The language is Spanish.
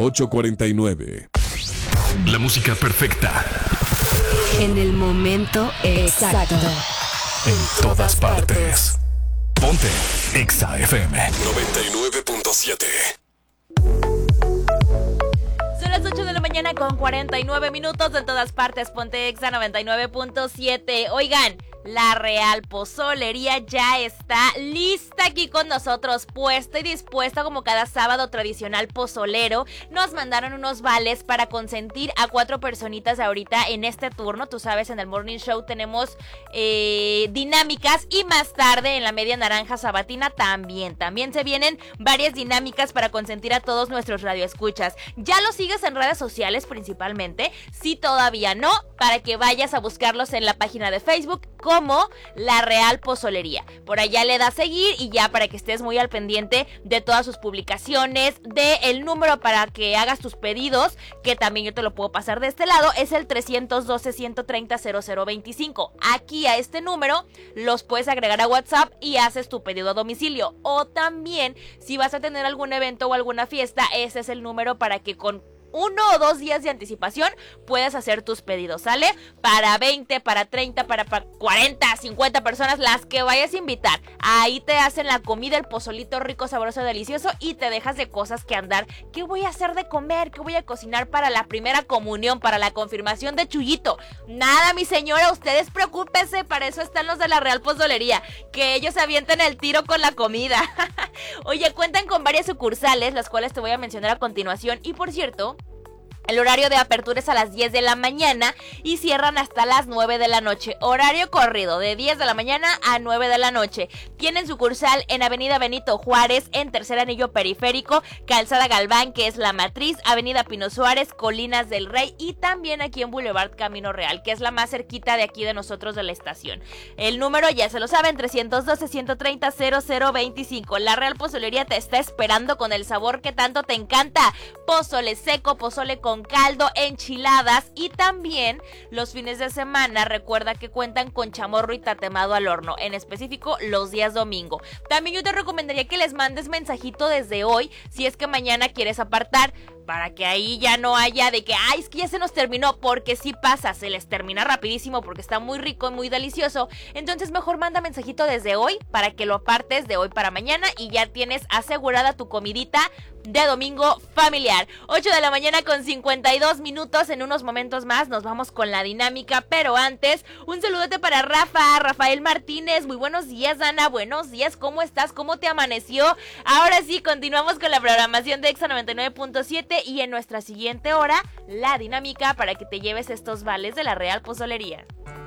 8:49. La música perfecta. En el momento exacto. En todas partes. Ponte Exa FM 99.7. Son las 8 de la mañana con 49 minutos. En todas partes, ponte Exa 99.7. Oigan, la Real Pozolería ya está lista aquí con nosotros, puesta y dispuesta como cada sábado tradicional pozolero. Nos mandaron unos vales para consentir a 4 personitas ahorita en este turno. Tú sabes, en el Morning Show tenemos dinámicas, y más tarde en la media naranja sabatina también se vienen varias dinámicas para consentir a todos nuestros radioescuchas. ¿Ya los sigues en redes sociales principalmente? Si todavía no, para que vayas a buscarlos en la página de Facebook como La Real Pozolería. Por allá le das seguir y ya para que estés muy al pendiente de todas sus publicaciones, de el número para que hagas tus pedidos, que también yo te lo puedo pasar de este lado, es el 312-130-0025. Aquí a este número los puedes agregar a WhatsApp y haces tu pedido a domicilio. O también, si vas a tener algún evento o alguna fiesta, ese es el número para que con 1 o 2 días de anticipación puedes hacer tus pedidos, ¿sale? Para 20, para 30, para 40, 50 personas, las que vayas a invitar. Ahí te hacen la comida, el pozolito rico, sabroso, delicioso, y te dejas de cosas que andar. ¿Qué voy a hacer de comer? ¿Qué voy a cocinar para la primera comunión, para la confirmación de Chuyito? Nada, mi señora, ustedes preocúpense, para eso están los de la Real Pozolería, que ellos avienten el tiro con la comida. Oye, cuentan con varias sucursales, las cuales te voy a mencionar a continuación. Y por cierto, el horario de apertura es a las 10 de la mañana y cierran hasta las 9 de la noche. Horario corrido, de 10 de la mañana a 9 de la noche. Tienen sucursal en Avenida Benito Juárez, en Tercer Anillo Periférico, Calzada Galván, que es la matriz, Avenida Pino Suárez, Colinas del Rey, y también aquí en Boulevard Camino Real, que es la más cerquita de aquí de nosotros de la estación. El número ya se lo saben, 312-130-0025. La Real Pozolería te está esperando con el sabor que tanto te encanta. Pozole seco, pozole con caldo, enchiladas, y también los fines de semana recuerda que cuentan con chamorro y tatemado al horno, en específico los días domingo. También yo te recomendaría que les mandes mensajito desde hoy si es que mañana quieres apartar, para que ahí ya no haya de que, ay, es que ya se nos terminó, porque si pasa, se les termina rapidísimo porque está muy rico y muy delicioso. Entonces mejor manda mensajito desde hoy para que lo apartes de hoy para mañana y ya tienes asegurada tu comidita de domingo familiar. 8 de la mañana con 52 minutos. En unos momentos más nos vamos con la dinámica, pero antes, un saludote para Rafael Martínez. Muy buenos días, Ana, buenos días, ¿cómo estás? ¿Cómo te amaneció? Ahora sí, continuamos con la programación de Exa 99.7 y en nuestra siguiente hora, la dinámica para que te lleves estos vales de la Real Pozolería.